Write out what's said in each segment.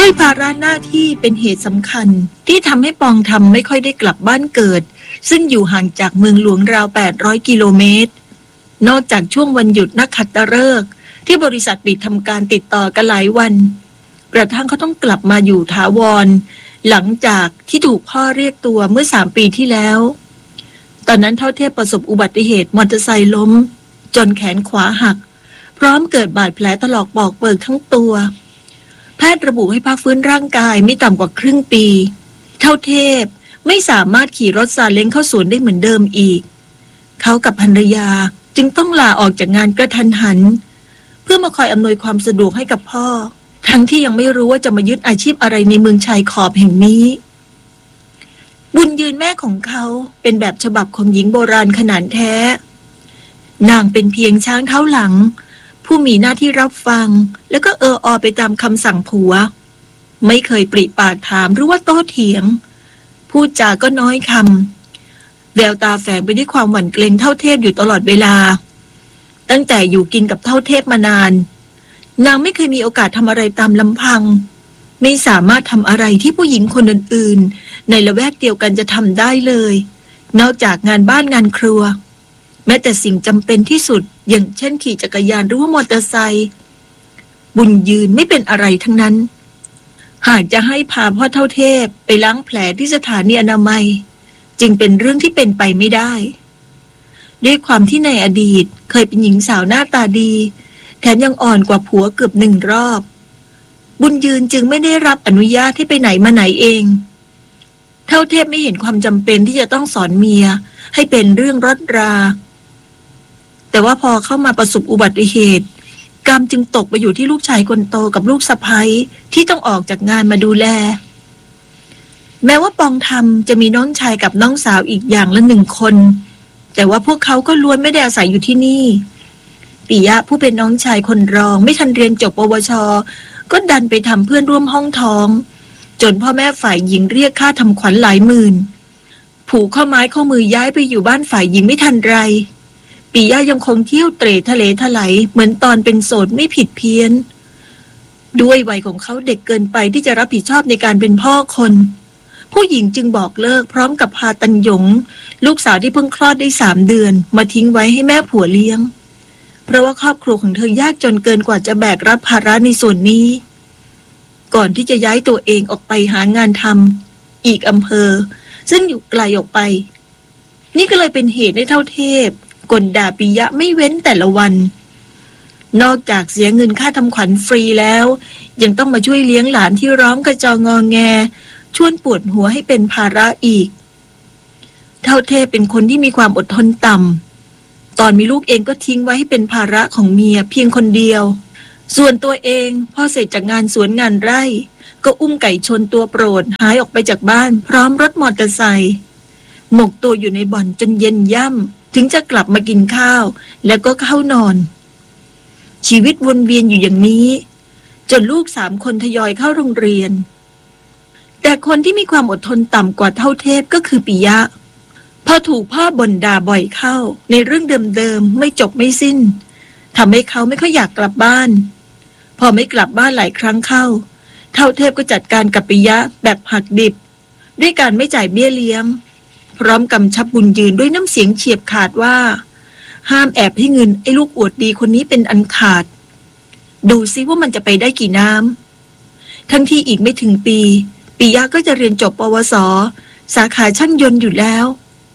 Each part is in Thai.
ด้วยภาระหน้าที่เป็นเหตุสำคัญที่ทำให้ปองทำไม่ค่อยได้กลับบ้านเกิดซึ่งอยู่ห่างจากเมืองหลวงราว800กิโลเมตรนอกจากช่วงวันหยุดนักขัตฤกษ์ที่บริษัทปิดทำการติดต่อกันหลายวันกระทั่งเขาต้องกลับมาอยู่ถาวรหลังจากที่ถูกพ่อเรียกตัวเมื่อ3 ปีที่แล้วตอนนั้นเท่าเทพประสบอุบัติเหตุมอเตอร์ไซค์ล้มจนแขนขวาหักพร้อมเกิดบาดแผลถลอกปอกเปิกทั้งตัวแพทย์ระบุให้พักฟื้นร่างกายไม่ต่ำกว่าครึ่งปีเท่าเทพไม่สามารถขี่รถซาเล้งเข้าสวนได้เหมือนเดิมอีกเขากับภรรยาจึงต้องลาออกจากงานกระทันหันเพื่อมาคอยอำนวยความสะดวกให้กับพ่อทั้งที่ยังไม่รู้ว่าจะมายึดอาชีพอะไรในเมืองชายขอบแห่งนี้บุญยืนแม่ของเขาเป็นแบบฉบับของหญิงโบราณขนาดแท้นางเป็นเพียงช้างเท้าหลังผู้มีหน้าที่รับฟังแล้วก็อไปตามคำสั่งผัวไม่เคยปริปากถามหรือว่าโต้เถียงพูดจาก็น้อยคำแววตาแฝงไปด้วยความหวั่นเกรงเท่าเทพอยู่ตลอดเวลาตั้งแต่อยู่กินกับเท่าเทพมานานนางไม่เคยมีโอกาสทำอะไรตามลำพังไม่สามารถทำอะไรที่ผู้หญิงคนอื่นๆในละแวกเดียวกันจะทำได้เลยนอกจากงานบ้านงานครัวแม้แต่สิ่งจำเป็นที่สุดอย่างเช่นขี่จักรยานหรือว่ามอเตอร์ไซค์บุญยืนไม่เป็นอะไรทั้งนั้นหากจะให้พาพ่อเท่าเทพไปล้างแผลที่สถานีอนามัยจึงเป็นเรื่องที่เป็นไปไม่ได้ด้วยความที่ในอดีตเคยเป็นหญิงสาวหน้าตาดีแถมยังอ่อนกว่าผัวเกือบ1 รอบบุญยืนจึงไม่ได้รับอนุญาตให้ไปไหนมาไหนเองเท่าเทพไม่เห็นความจำเป็นที่จะต้องสอนเมียให้เป็นเรื่องรถราแต่ว่าพอเข้ามาประสบอุบัติเหตุกรรมจึงตกไปอยู่ที่ลูกชายคนโตกับลูกสะใภ้ที่ต้องออกจากงานมาดูแลแม้ว่าปองธรรมจะมีน้องชายกับน้องสาวอีกอย่างละ1 คนแต่ว่าพวกเขาก็ล้วนไม่ได้อาศัยอยู่ที่นี่ปิยะผู้เป็นน้องชายคนรองไม่ทันเรียนจบปวชก็ดันไปทำเพื่อนร่วมห้องท้องจนพ่อแม่ฝ่ายหญิงเรียกค่าทำขวัญหลายหมื่นผูกข้อไม้ข้อมือย้ายไปอยู่บ้านฝ่ายหญิงไม่ทันไรปิยะยังคงเที่ยวเตร่ทะเลถลายเหมือนตอนเป็นโสดไม่ผิดเพี้ยนด้วยวัยของเขาเด็กเกินไปที่จะรับผิดชอบในการเป็นพ่อคนผู้หญิงจึงบอกเลิกพร้อมกับพาตันหยงลูกสาวที่เพิ่งคลอดได้3 เดือนมาทิ้งไว้ให้แม่ผัวเลี้ยงเพราะว่าครอบครัวของเธอยากจนเกินกว่าจะแบกรับภาระในส่วนนี้ก่อนที่จะย้ายตัวเองออกไปหางานทำอีกอำเภอซึ่งอยู่ไกลออกไปนี่ก็เลยเป็นเหตุให้เท่าเทพกลด่าปิยะไม่เว้นแต่ละวันนอกจากเสียเงินค่าทำขวัญฟรีแล้วยังต้องมาช่วยเลี้ยงหลานที่ร้องกระจองงอแงชวนปวดหัวให้เป็นภาระอีกเท่าเทพเป็นคนที่มีความอดทนต่ำตอนมีลูกเองก็ทิ้งไว้ให้เป็นภาระของเมียเพียงคนเดียวส่วนตัวเองพอเสร็จจากงานสวนงานไร่ก็อุ้มไก่ชนตัวโปรดหายออกไปจากบ้านพร้อมรถมอเตอร์ไซค์หมกตัวอยู่ในบ่อนจนเย็นย่ำถึงจะกลับมากินข้าวแล้วก็เข้านอนชีวิตวนเวียนอยู่อย่างนี้จนลูก3 คนทยอยเข้าโรงเรียนแต่คนที่มีความอดทนต่ำกว่าเท่าเทพก็คือปิยะพอถูกพ่อบ่นด่าบ่อยเข้าในเรื่องเดิมๆไม่จบไม่สิ้นทำให้เขาไม่ค่อยอยากกลับบ้านพอไม่กลับบ้านหลายครั้งเข้าเท่าเทพก็จัดการกับปิยะแบบหักดิบด้วยการไม่จ่ายเบี้ยเลี้ยงพร้อมกำชับบุญยืนด้วยน้ำเสียงเฉียบขาดว่าห้ามแอบให้เงินไอ้ลูกอวดดีคนนี้เป็นอันขาดดูซิว่ามันจะไปได้กี่น้ำทั้งที่อีกไม่ถึงปีปิยะก็จะเรียนจบปวสสาขาช่างยนต์อยู่แล้ว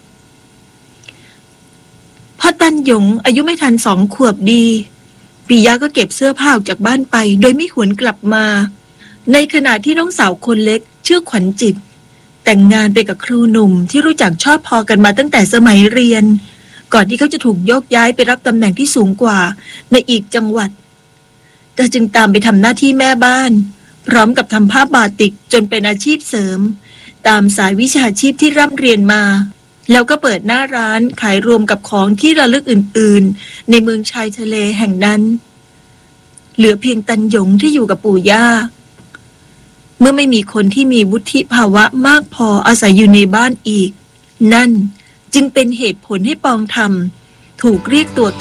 พอตันหยงอายุไม่ทัน2 ขวบดีปิยะก็เก็บเสื้อผ้าออกจากบ้านไปโดยไม่หวนกลับมาในขณะที่น้องสาวคนเล็กชื่อขวัญจิตแต่งงานไปกับครูหนุ่มที่รู้จักชอบพอกันมาตั้งแต่สมัยเรียนก่อนที่เขาจะถูกยกย้ายไปรับตำแหน่งที่สูงกว่าในอีกจังหวัดเธอจึงตามไปทำหน้าที่แม่บ้านพร้อมกับทำผ้าบาติกจนเป็นอาชีพเสริมตามสายวิชาชีพที่ร่ำเรียนมาแล้วก็เปิดหน้าร้านขายรวมกับของที่ระลึกอื่นๆในเมืองชายทะเลแห่งนั้นเหลือเพียงตันหยงที่อยู่กับปู่ย่าเมื่อไม่มีคนที่มีวุฒิภาวะมากพออาศัยอยู่ในบ้านอีกนั่นจึงเป็นเหตุผลให้ปองธรรมถูกเรียกตัว